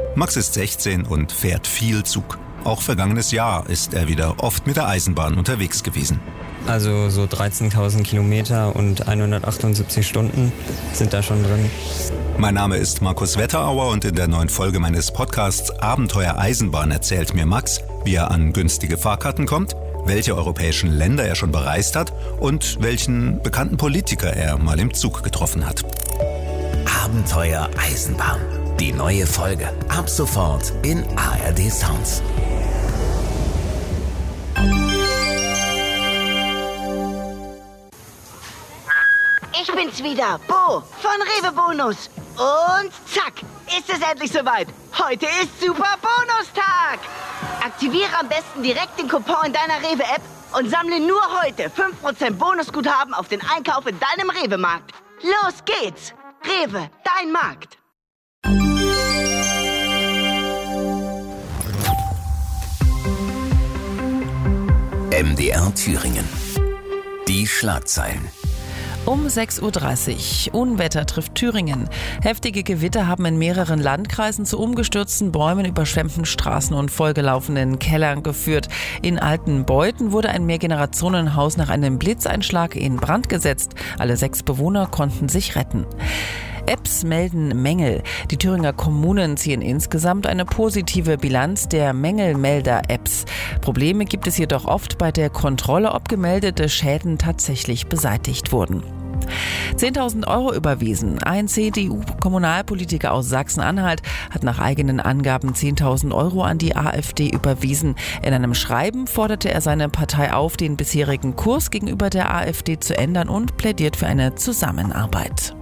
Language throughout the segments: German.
Max ist 16 und fährt viel Zug. Auch vergangenes Jahr ist er wieder oft mit der Eisenbahn unterwegs gewesen. Also so 13.000 Kilometer und 178 Stunden sind da schon drin. Mein Name ist Markus Wetterauer und in der neuen Folge meines Podcasts Abenteuer Eisenbahn erzählt mir Max, wie er an günstige Fahrkarten kommt, welche europäischen Länder er schon bereist hat und welchen bekannten Politiker er mal im Zug getroffen hat. Abenteuer Eisenbahn. Die neue Folge. Ab sofort in ARD Sounds. Ich bin's wieder, Bo von Rewe Bonus. Und zack, ist es endlich soweit. Heute ist Super Bonustag. Aktiviere am besten direkt den Coupon in deiner Rewe-App und sammle nur heute 5% Bonusguthaben auf den Einkauf in deinem Rewe-Markt. Los geht's. Rewe, dein Markt. MDR Thüringen. Die Schlagzeilen. Um 6.30 Uhr. Unwetter trifft Thüringen. Heftige Gewitter haben in mehreren Landkreisen zu umgestürzten Bäumen, überschwemmten Straßen und vollgelaufenen Kellern geführt. In Altenbeuthen wurde ein Mehrgenerationenhaus nach einem Blitzeinschlag in Brand gesetzt. Alle 6 Bewohner konnten sich retten. Apps melden Mängel. Die Thüringer Kommunen ziehen insgesamt eine positive Bilanz der Mängelmelder-Apps. Probleme gibt es jedoch oft bei der Kontrolle, ob gemeldete Schäden tatsächlich beseitigt wurden. 10.000 Euro überwiesen. Ein CDU-Kommunalpolitiker aus Sachsen-Anhalt hat nach eigenen Angaben 10.000 Euro an die AfD überwiesen. In einem Schreiben forderte er seine Partei auf, den bisherigen Kurs gegenüber der AfD zu ändern und plädiert für eine Zusammenarbeit.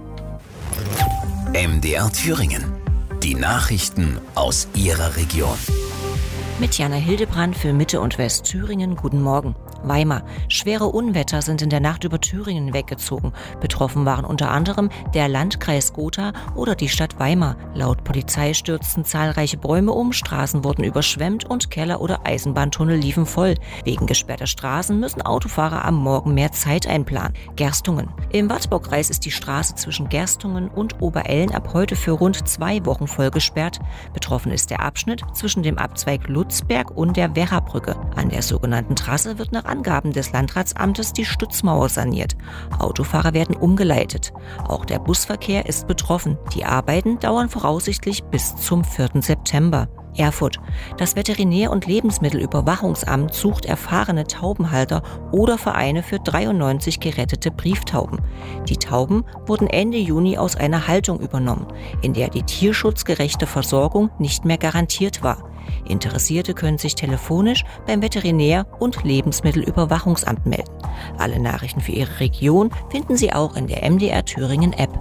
MDR Thüringen. Die Nachrichten aus Ihrer Region. Mit Jana Hildebrand für Mitte- und Westthüringen. Guten Morgen. Weimar. Schwere Unwetter sind in der Nacht über Thüringen weggezogen. Betroffen waren unter anderem der Landkreis Gotha oder die Stadt Weimar. Laut Polizei stürzten zahlreiche Bäume um, Straßen wurden überschwemmt und Keller- oder Eisenbahntunnel liefen voll. Wegen gesperrter Straßen müssen Autofahrer am Morgen mehr Zeit einplanen. Gerstungen. Im Wartburgkreis ist die Straße zwischen Gerstungen und Oberellen ab heute für rund 2 Wochen voll gesperrt. Betroffen ist der Abschnitt zwischen dem Abzweig Lutzberg und der Werrabrücke. An der sogenannten Trasse wird nach Angaben des Landratsamtes die Stützmauer saniert. Autofahrer werden umgeleitet. Auch der Busverkehr ist betroffen. Die Arbeiten dauern voraussichtlich bis zum 4. September. Erfurt. Das Veterinär- und Lebensmittelüberwachungsamt sucht erfahrene Taubenhalter oder Vereine für 93 gerettete Brieftauben. Die Tauben wurden Ende Juni aus einer Haltung übernommen, in der die tierschutzgerechte Versorgung nicht mehr garantiert war. Interessierte können sich telefonisch beim Veterinär- und Lebensmittelüberwachungsamt melden. Alle Nachrichten für Ihre Region finden Sie auch in der MDR Thüringen App.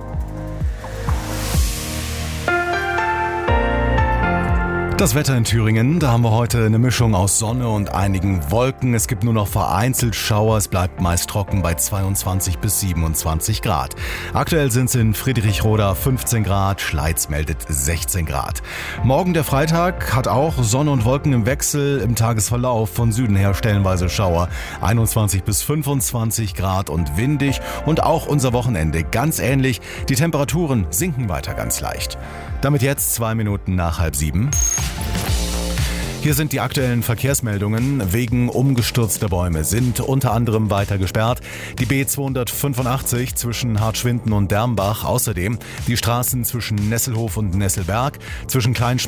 Das Wetter in Thüringen, da haben wir heute eine Mischung aus Sonne und einigen Wolken. Es gibt nur noch vereinzelt Schauer, es bleibt meist trocken bei 22 bis 27 Grad. Aktuell sind es in Friedrichroda 15 Grad, Schleiz meldet 16 Grad. Morgen der Freitag hat auch Sonne und Wolken im Wechsel, im Tagesverlauf von Süden her stellenweise Schauer. 21 bis 25 Grad und windig und auch unser Wochenende ganz ähnlich. Die Temperaturen sinken weiter ganz leicht. Damit jetzt 2 Minuten nach 6:30. Hier sind die aktuellen Verkehrsmeldungen. Wegen umgestürzter Bäume sind unter anderem weiter gesperrt die B285 zwischen Hartschwinden und Dermbach. Außerdem die Straßen zwischen Nesselhof und Nesselberg, zwischen